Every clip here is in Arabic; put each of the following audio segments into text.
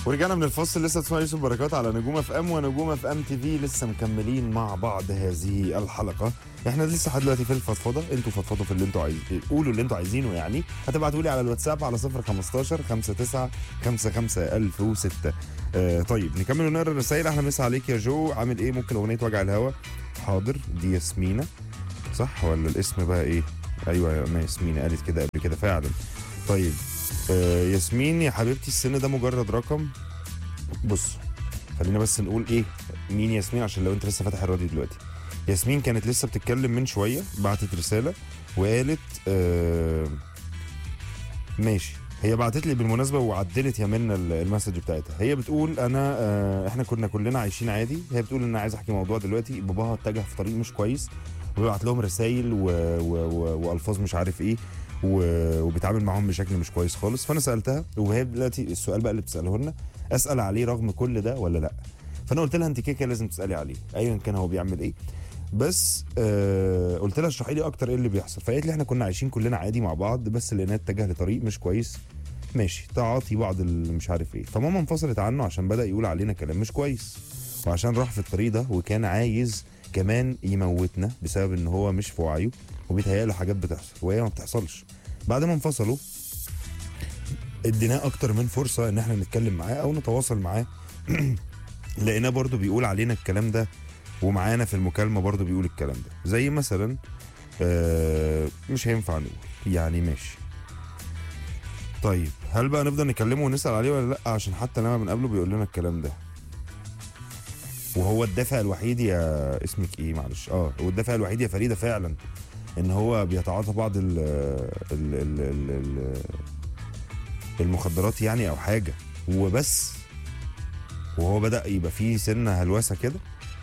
ورجعنا من الفصل. لسه تسمع يوسف بركات على نجوم اف ام ونجوم اف ام تي في. لسه مكملين مع بعض هذه الحلقه. احنا لسه لحد دلوقتي في الفضفضه. انتوا فضفضوا في اللي انتوا عايزين، قولوا اللي انتوا عايزينه يعني. هتبعتوا لي على الواتساب على 015 59 55 1006. طيب نكمل ونقرا الرسائل. احنا مسا عليك يا جو، عامل ايه؟ ممكن اغنيه وجع الهوا؟ حاضر. دي ياسمينه صح ولا الاسم بقى ايه؟ ايوه ياسمينه قالت كده قبل كده فعلا. طيب ياسمين يا حبيبتي، السن ده مجرد رقم. بص خلينا بس نقول ايه مين ياسمين عشان لو انت لسه فاتح الراديو دلوقتي. ياسمين كانت لسه بتتكلم من شويه، بعتت رساله وقالت ماشي. هي بعتت لي بالمناسبه وعدلت يا منى المسج بتاعتها. هي بتقول انا احنا كنا كلنا عايشين عادي. هي بتقول ان انا عايز احكي موضوع دلوقتي. باباها اتجه في طريق مش كويس وبيبعت لهم رسائل والفاظ مش عارف ايه وبيتعامل معاهم بشكل مش كويس خالص. فانا سالتها، وهي دلوقتي السؤال بقى اللي بتساله لنا، اسال عليه رغم كل ده ولا لا؟ فانا قلت لها انت كده لازم تسالي عليه ايا كان هو بيعمل ايه. بس قلت لها اشرحي لي اكتر ايه اللي بيحصل. فقالت لي احنا كنا عايشين كلنا عادي مع بعض، بس لقيناه اتجه لطريق مش كويس. ماشي، تعاطي بعض مش عارف ايه. فماما انفصلت عنه عشان بدا يقول علينا كلام مش كويس، وعشان راح في الطريق ده وكان عايز كمان يموتنا بسبب ان هو مش في وعيه وبيتهيأ له حاجات بتحصل وهي ما بتحصلش. بعد ما انفصلوا اديناه اكتر من فرصه ان احنا نتكلم معاه او نتواصل معاه. لقيناه برضو بيقول علينا الكلام ده، ومعانا في المكالمه برضو بيقول الكلام ده. زي مثلا مش هينفع نقول يعني. ماشي طيب، هل بقى نفضل نكلمه ونسال عليه ولا لا؟ عشان حتى لما بنقابله بيقول لنا الكلام ده. وهو الدافع الوحيد يا اسمك ايه معلش، هو الدافع الوحيد يا فريده فعلا ان هو بيتعاطى بعض ال المخدرات يعني او حاجه وبس. وهو بدأ يبقى فيه سنه هلوسه كده.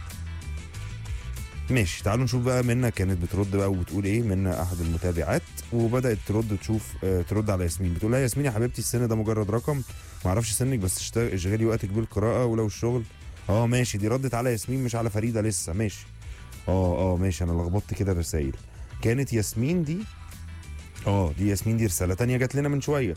ماشي، تعالوا نشوف بقى. منى كانت بترد بقى وبتقول ايه. منى احد المتابعات وبدات ترد تشوف ترد على ياسمين. بتقول لها ياسمين يا حبيبتي، السن ده مجرد رقم. ما اعرفش سنك، بس اشغلي وقتك بالقراءه ولو الشغل. ماشي، دي ردت على ياسمين مش على فريده لسه. ماشي ماشي، انا لخبطت كده الرسايل. كانت ياسمين دي دي ياسمين دي رساله تانية جات لنا من شويه.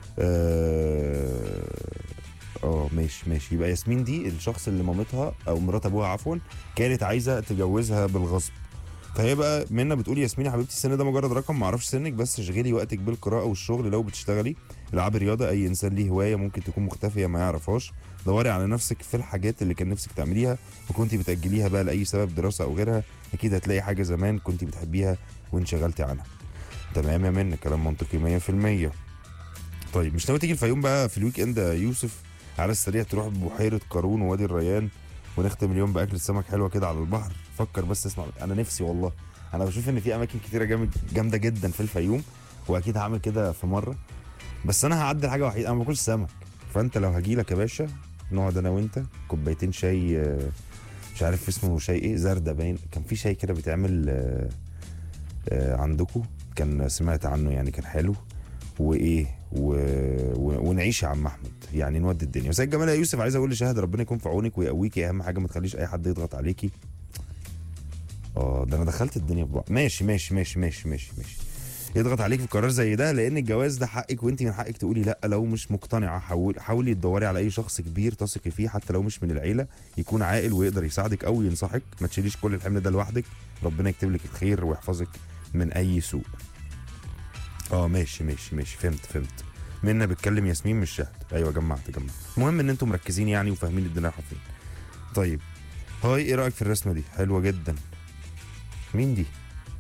ماشي. يبقى ياسمين دي الشخص اللي مامتها او مرات ابوها عفوا كانت عايزه تجوزها بالغصب. فهي بقى منى بتقول ياسمين يا حبيبتي، السن ده مجرد رقم. ما اعرفش سنك، بس اشغلي وقتك بالقراءه والشغل لو بتشتغلي. العبي رياضه. اي انسان ليه هوايه ممكن تكون مختفيه ما يعرفهاش. دوري على نفسك في الحاجات اللي كان نفسك تعمليها وكنتي بتاجليها بقى لاي سبب، دراسه او غيرها. اكيد هتلاقي حاجه زمان كنتي بتحبيها وانشغلتي عنها. تمام يا منى، كلام منطقي 100%. طيب مش ناوي تيجي الفيوم بقى في الويك اند يا يوسف؟ على السريع تروح بحيره قارون ووادي الريان ونختم اليوم باكله سمك حلوه كده على البحر. فكر بس اسمع، انا نفسي والله. انا بشوف ان في اماكن كتيره جامده جدا في الفيوم، واكيد هعمل كده في مره. بس انا هعدل حاجه وحيده، انا ما باكلش سمك. فانت لو هجيلك يا باشا نقعد انا وانت كوبايتين شاي، مش عارف اسمه شاي ايه، زردة باين. كان في شاي كده بيتعمل عندكم، كان سمعت عنه يعني، كان حلو. وايه ونعيش يا عم احمد، يعني نودي الدنيا. وسيد جمال يا يوسف، عايز اقول لشاهد ربنا يكون في عونك ويقويكي. اهم حاجه ما تخليش اي حد يضغط عليكي. ده انا دخلت الدنيا في بعض. ماشي. يضغط عليك في قرار زي ده، لان الجواز ده حقك وانت من حقك تقولي لا. لو مش مقتنعه حاولي تدوري على اي شخص كبير تثقي فيه، حتى لو مش من العيله، يكون عاقل ويقدر يساعدك او ينصحك. ما تشيليش كل الحمل ده لوحدك. ربنا يكتب لك الخير ويحفظك من اي سوء. ماشي. فهمت. منا بتكلم ياسمين مش شهد. ايوه جمعت. المهم ان انتم مركزين يعني وفاهمين الدنيا رايحه فين. طيب هاي، ايه رايك في الرسمه دي؟ حلوه جدا. مين دي؟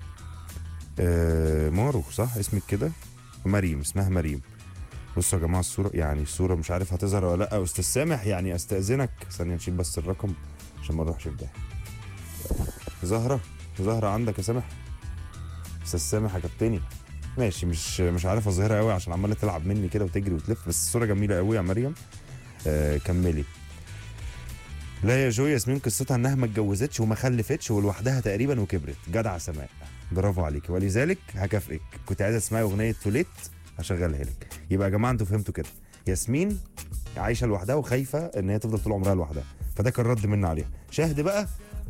مارو صح اسمك كده؟ مريم، اسمها مريم. بصوا يا جماعه الصوره، يعني الصوره مش عارف هتظهر ولا لا. استاذ سامح يعني استاذنك ثانيه نشيل بس الرقم عشان ما نروحش في ده. زهره عندك يا سامح؟ استاذ سامح عجبتني. ماشي، مش عارف اظهرها قوي عشان عماله تلعب مني كده وتجري وتلف، بس الصوره جميله قوي يا مريم. كملي. لا يا جو، ياسمين قصتها انها ما اتجوزتش وما خلفتش ولوحدها تقريبا وكبرت. جدعه سماء، برافو عليك، ولذلك هكافئك. كنت عايزه تسمعي اغنيه توليت هشغلها لك. يبقى يا جماعه انتوا فهمتوا كده. ياسمين عايشه لوحدها وخايفه ان هي تفضل طول عمرها لوحدها، فده كان رد منا عليها. شاهد بقى